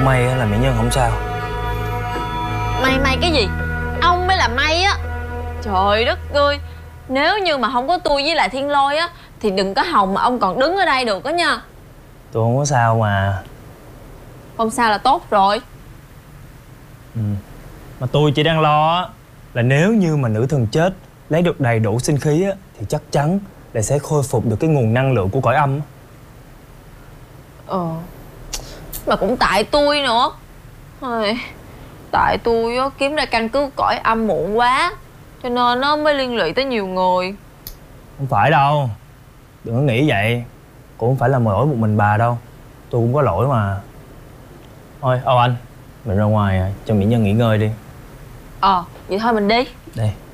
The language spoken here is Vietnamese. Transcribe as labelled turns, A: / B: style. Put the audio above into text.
A: may là mỹ nhân không sao.
B: May cái gì? Ông mới là may á. Trời đất ơi, nếu như mà không có tôi với lại Thiên Lôi á thì đừng có hòng mà ông còn đứng ở đây được đó nha.
A: Tôi không có sao mà.
B: Không sao là tốt rồi.
A: Mà tôi chỉ đang lo á là nếu như mà nữ thần chết lấy được đầy đủ sinh khí á thì chắc chắn là sẽ khôi phục được cái nguồn năng lượng của cõi âm á.
B: Mà cũng tại tôi nữa. Tại tôi á kiếm ra căn cứ cõi âm muộn quá, cho nên nó mới liên lụy tới nhiều người.
A: Không phải đâu, đừng có nghĩ vậy. Cũng không phải là lỗi một mình bà đâu, tôi cũng có lỗi mà. Thôi Âu Anh, mình ra ngoài cho mỹ nhân nghỉ ngơi đi.
B: Vậy thôi mình đi.
A: Đây.